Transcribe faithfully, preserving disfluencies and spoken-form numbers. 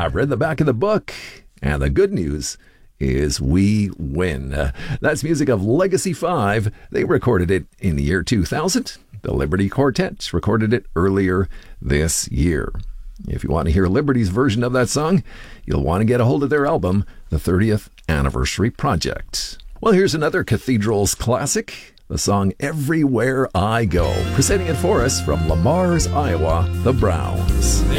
I've read the back of the book, and the good news is we win. Uh, that's music of Legacy five. They recorded it in the year two thousand. The Liberty Quartet recorded it earlier this year. If you want to hear Liberty's version of that song, you'll want to get a hold of their album, The thirtieth Anniversary Project. Well, here's another Cathedrals classic, the song Everywhere I Go, presenting it for us from Lamar's, Iowa, the Browns.